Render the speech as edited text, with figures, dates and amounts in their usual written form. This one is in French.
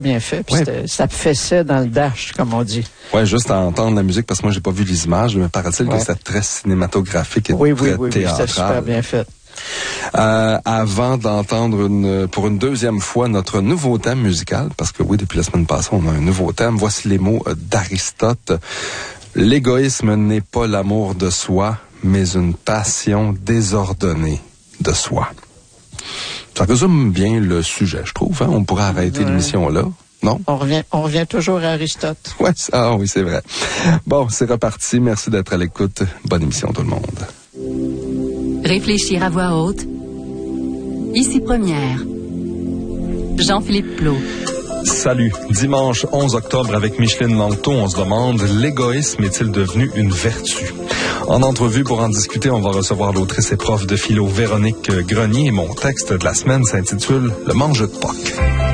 bien fait. Puis ça fessait dans le dash, comme on dit. Oui, juste à entendre la musique, parce que moi, j'ai pas vu les images, mais paraît-il que c'est très cinématographique et très théâtral. Oui, c'était super bien fait. Avant d'entendre pour une deuxième fois notre nouveau thème musical, parce que oui, depuis la semaine passée, on a un nouveau thème, voici les mots d'Aristote. L'égoïsme n'est pas l'amour de soi, mais une passion désordonnée de soi. Ça résume bien le sujet, je trouve. Hein? On pourrait arrêter l'émission là. Non? On revient toujours à Aristote. Oui, c'est vrai. Bon, c'est reparti. Merci d'être à l'écoute. Bonne émission, tout le monde. Réfléchir à voix haute. Ici Première. Jean-Philippe Plot. Salut. Dimanche 11 octobre avec Micheline Langto, on se demande, l'égoïsme est-il devenu une vertu? En entrevue pour en discuter, on va recevoir l'autrice et prof de philo Véronique Grenier. Mon texte de la semaine s'intitule « Le mange de Pâques ».